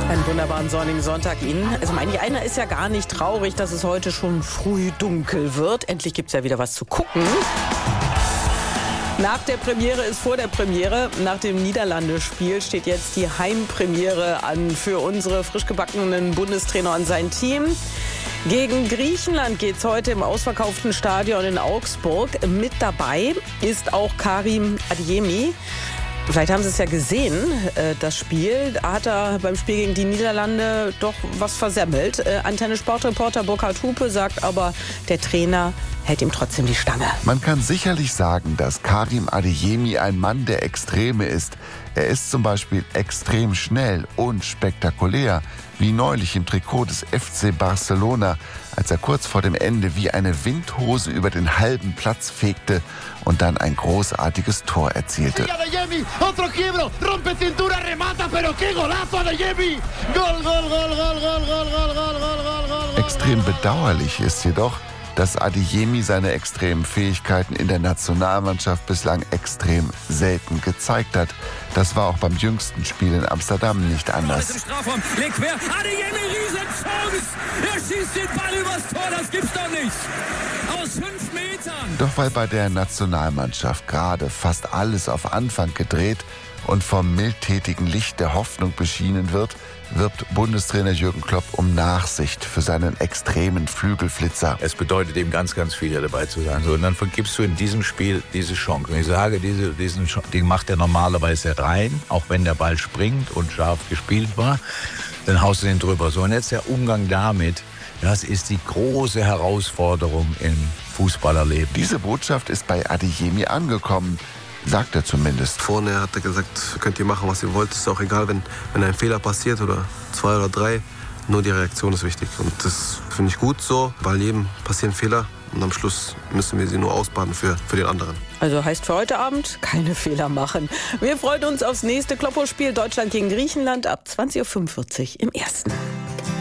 Einen wunderbaren sonnigen Sonntag Ihnen. Also manch einer ist ja gar nicht traurig, dass es heute schon früh dunkel wird. Endlich gibt's ja wieder was zu gucken. Nach der Premiere ist vor der Premiere. Nach dem Niederlande-Spiel steht jetzt die Heimpremiere an für unsere frisch gebackenen Bundestrainer und sein Team. Gegen Griechenland geht's heute im ausverkauften Stadion in Augsburg. Mit dabei ist auch Karim Adeyemi. Vielleicht haben Sie es ja gesehen, das Spiel. Da hat er beim Spiel gegen die Niederlande doch was versemmelt. Antenne Sportreporter Burkhard Hupe sagt aber, der Trainer hält ihm trotzdem die Stange. Man kann sicherlich sagen, dass Karim Adeyemi ein Mann der Extreme ist. Er ist zum Beispiel extrem schnell und spektakulär, wie neulich im Trikot des FC Barcelona, als er kurz vor dem Ende wie eine Windhose über den halben Platz fegte und dann ein großartiges Tor erzielte. Extrem bedauerlich ist jedoch, dass Adeyemi seine extremen Fähigkeiten in der Nationalmannschaft bislang extrem selten gezeigt hat. Das war auch beim jüngsten Spiel in Amsterdam nicht anders. Adeyemi, Riesenchance! Er schießt den Ball übers Tor, das gibt's doch nicht! Aus 5 Metern! Doch weil bei der Nationalmannschaft gerade fast alles auf Anfang gedreht und vom mildtätigen Licht der Hoffnung beschienen wird, wirbt Bundestrainer Jürgen Klopp um Nachsicht für seinen extremen Flügelflitzer. Es bedeutet ihm ganz, ganz viel, hier dabei zu sein. So, und dann vergibst du in diesem Spiel diese Chance. Und ich sage, die macht er normalerweise rein, auch wenn der Ball springt und scharf gespielt war. Dann haust du den drüber. So, und jetzt der Umgang damit, das ist die große Herausforderung im Fußballerleben. Diese Botschaft ist bei Adeyemi angekommen. Sagt er zumindest. Vorne hat er gesagt, könnt ihr machen, was ihr wollt. Ist auch egal, wenn ein Fehler passiert oder 2 oder 3. Nur die Reaktion ist wichtig. Und das finde ich gut so. Bei jedem passieren Fehler. Und am Schluss müssen wir sie nur ausbaden für den anderen. Also heißt für heute Abend keine Fehler machen. Wir freuen uns aufs nächste Kloppo-Spiel Deutschland gegen Griechenland ab 20.45 Uhr im Ersten.